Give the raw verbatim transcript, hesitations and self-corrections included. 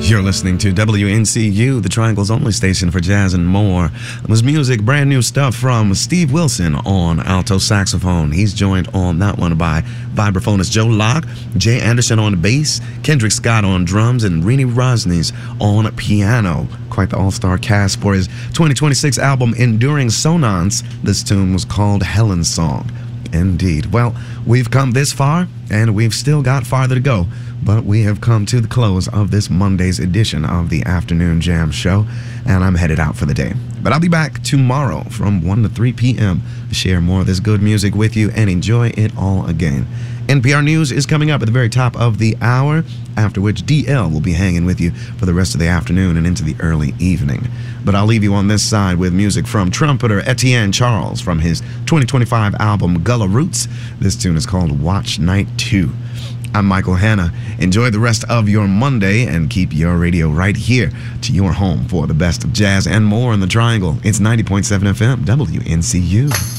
You're listening to W N C U, the Triangle's only station for jazz and more. It was music, brand new stuff from Steve Wilson on alto saxophone. He's joined on that one by vibraphonist Joe Locke, Jay Anderson on bass, Kendrick Scott on drums, and Rini Rosnes on piano. Quite the all-star cast for his twenty twenty-six album, Enduring Sonance. This tune was called Helen's Song. Indeed. Well, we've come this far, and we've still got farther to go, but we have come to the close of this Monday's edition of the Afternoon Jam Show, and I'm headed out for the day. But I'll be back tomorrow from one to three p.m. to share more of this good music with you and enjoy it all again. N P R News is coming up at the very top of the hour, after which D L will be hanging with you for the rest of the afternoon and into the early evening. But I'll leave you on this side with music from trumpeter Etienne Charles from his twenty twenty-five album Gullah Roots. This tune is called Watch Night two. I'm Michael Hanna. Enjoy the rest of your Monday and keep your radio right here to your home for the best of jazz and more in the Triangle. It's ninety point seven F M, W N C U.